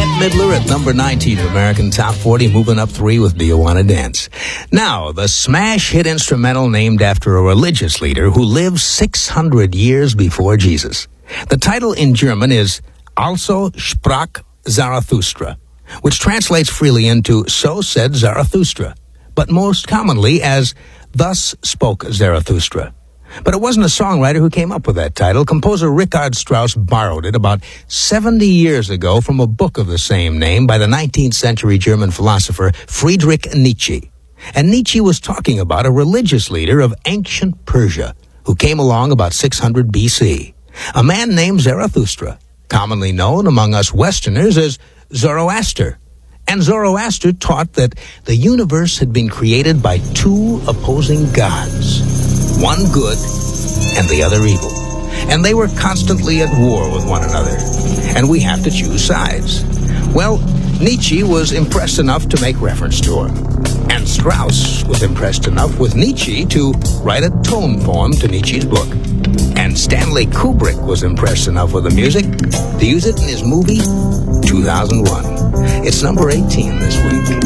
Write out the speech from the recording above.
Midler at number 19, American Top 40, moving up 3 with Do You Wanna Dance. Now, the smash hit instrumental named after a religious leader who lived 600 years before Jesus. The title in German is Also sprach Zarathustra, which translates freely into So Said Zarathustra, but most commonly as Thus Spoke Zarathustra. But it wasn't a songwriter who came up with that title. Composer Richard Strauss borrowed it about 70 years ago from a book of the same name by the 19th century German philosopher Friedrich Nietzsche. And Nietzsche was talking about a religious leader of ancient Persia who came along about 600 BC, a man named Zarathustra, commonly known among us Westerners as Zoroaster. And Zoroaster taught that the universe had been created by two opposing gods, one good and the other evil. And they were constantly at war with one another. And we have to choose sides. Well, Nietzsche was impressed enough to make reference to him. And Strauss was impressed enough with Nietzsche to write a tone poem to Nietzsche's book. And Stanley Kubrick was impressed enough with the music to use it in his movie 2001. It's number 18 this week.